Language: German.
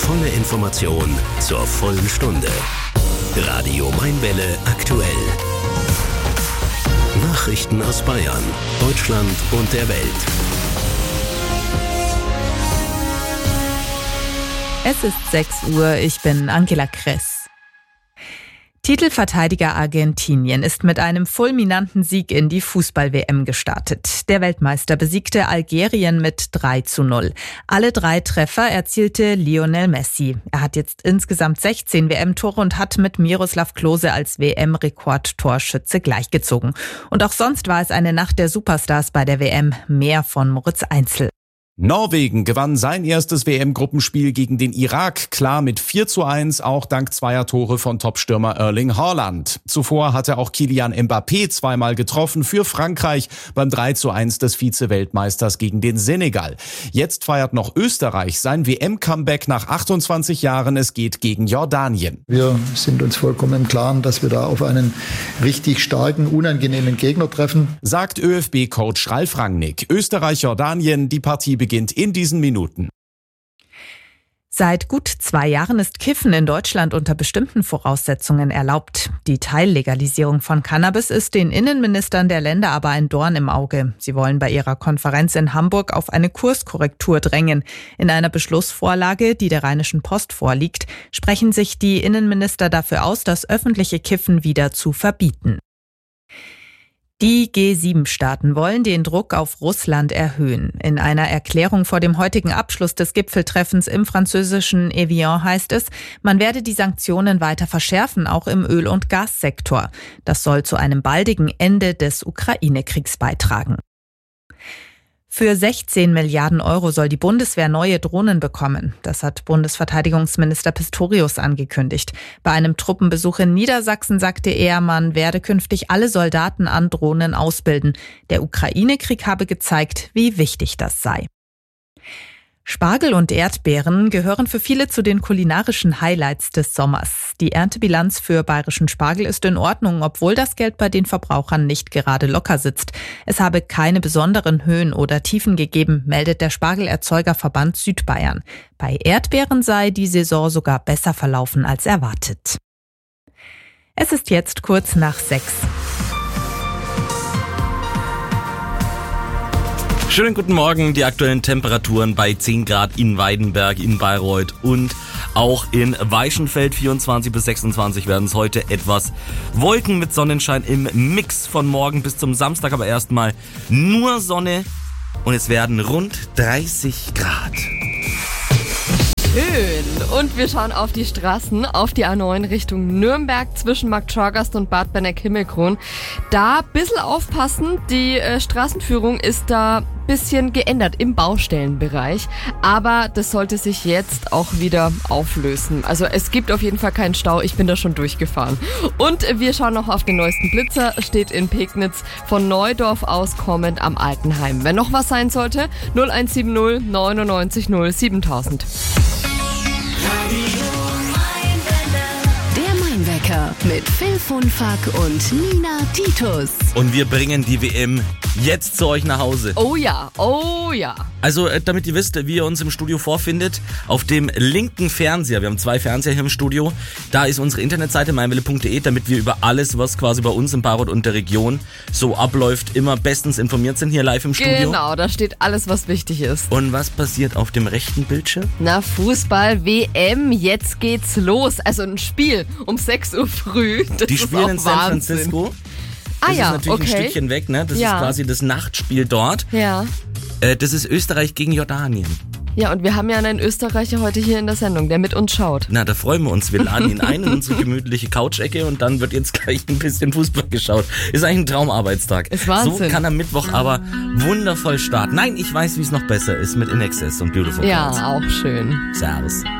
volle Information zur vollen Stunde. Radio Mainwelle aktuell. Nachrichten aus Bayern, Deutschland und der Welt. Es ist 6 Uhr, ich bin Angela Kress. Titelverteidiger Argentinien ist mit einem fulminanten Sieg in die Fußball-WM gestartet. Der Weltmeister besiegte Algerien mit 3:0. Alle 3 Treffer erzielte Lionel Messi. Er hat jetzt insgesamt 16 WM-Tore und hat mit Miroslav Klose als WM-Rekordtorschütze gleichgezogen. Und auch sonst war es eine Nacht der Superstars bei der WM. Mehr von Moritz Einzel. Norwegen gewann sein erstes WM-Gruppenspiel gegen den Irak klar mit 4:1, auch dank zweier Tore von Topstürmer Erling Haaland. Zuvor hatte auch Kylian Mbappé zweimal getroffen für Frankreich beim 3:1 des Vize-Weltmeisters gegen den Senegal. Jetzt feiert noch Österreich sein WM-Comeback nach 28 Jahren. Es geht gegen Jordanien. Wir sind uns vollkommen im Klaren, dass wir da auf einen richtig starken, unangenehmen Gegner treffen, sagt ÖFB-Coach Ralf Rangnick. Österreich-Jordanien, die Partie beginnt in diesen Minuten. Seit gut 2 Jahren ist Kiffen in Deutschland unter bestimmten Voraussetzungen erlaubt. Die Teillegalisierung von Cannabis ist den Innenministern der Länder aber ein Dorn im Auge. Sie wollen bei ihrer Konferenz in Hamburg auf eine Kurskorrektur drängen. In einer Beschlussvorlage, die der Rheinischen Post vorliegt, sprechen sich die Innenminister dafür aus, das öffentliche Kiffen wieder zu verbieten. Die G7-Staaten wollen den Druck auf Russland erhöhen. In einer Erklärung vor dem heutigen Abschluss des Gipfeltreffens im französischen Evian heißt es, man werde die Sanktionen weiter verschärfen, auch im Öl- und Gassektor. Das soll zu einem baldigen Ende des Ukraine-Kriegs beitragen. Für 16 Milliarden Euro soll die Bundeswehr neue Drohnen bekommen. Das hat Bundesverteidigungsminister Pistorius angekündigt. Bei einem Truppenbesuch in Niedersachsen sagte er, man werde künftig alle Soldaten an Drohnen ausbilden. Der Ukraine-Krieg habe gezeigt, wie wichtig das sei. Spargel und Erdbeeren gehören für viele zu den kulinarischen Highlights des Sommers. Die Erntebilanz für bayerischen Spargel ist in Ordnung, obwohl das Geld bei den Verbrauchern nicht gerade locker sitzt. Es habe keine besonderen Höhen oder Tiefen gegeben, meldet der Spargelerzeugerverband Südbayern. Bei Erdbeeren sei die Saison sogar besser verlaufen als erwartet. Es ist jetzt kurz nach 6. Schönen guten Morgen, die aktuellen Temperaturen bei 10 Grad in Weidenberg, in Bayreuth und auch in Weichenfeld. 24 bis 26 werden es heute, etwas Wolken mit Sonnenschein im Mix von morgen bis zum Samstag, aber erstmal nur Sonne und es werden rund 30 Grad. Schön. Und wir schauen auf die Straßen, auf die A9 Richtung Nürnberg zwischen Marktschorgast und Bad Benneck-Himmelkron. Da ein bisschen aufpassen, die Straßenführung ist da ein bisschen geändert im Baustellenbereich, aber das sollte sich jetzt auch wieder auflösen. Also es gibt auf jeden Fall keinen Stau, ich bin da schon durchgefahren. Und wir schauen noch auf den neuesten Blitzer, steht in Pegnitz von Neudorf aus kommend am Altenheim. Wenn noch was sein sollte, 0170 99 0 7000. Der Mainwecker mit Phil Funfack und Nina Titus. Und wir bringen die WM jetzt zu euch nach Hause. Oh ja, oh ja. Also, damit ihr wisst, wie ihr uns im Studio vorfindet, auf dem linken Fernseher, wir haben 2 Fernseher hier im Studio, da ist unsere Internetseite mainwelle.de, damit wir über alles, was quasi bei uns in Bayreuth und der Region so abläuft, immer bestens informiert sind, hier live im Studio. Genau, da steht alles, was wichtig ist. Und was passiert auf dem rechten Bildschirm? Na, Fußball-WM, jetzt geht's los. Also ein Spiel um 6 Uhr früh. Das Die ist spielen auch in San Wahnsinn. Francisco. Ah Das ja, ist natürlich okay. ein Stückchen weg, ne? Das Ja. ist quasi das Nachtspiel dort. Ja. Das ist Österreich gegen Jordanien. Ja, und wir haben ja einen Österreicher heute hier in der Sendung, der mit uns schaut. Na, da freuen wir uns. Wir laden ihn ein in unsere gemütliche Couch-Ecke und dann wird jetzt gleich ein bisschen Fußball geschaut. Ist eigentlich ein Traumarbeitstag. Ist Wahnsinn. So kann am Mittwoch aber wundervoll starten. Nein, ich weiß, wie es noch besser ist mit In Excess und Beautiful Ja, Clouds. auch schön. Servus.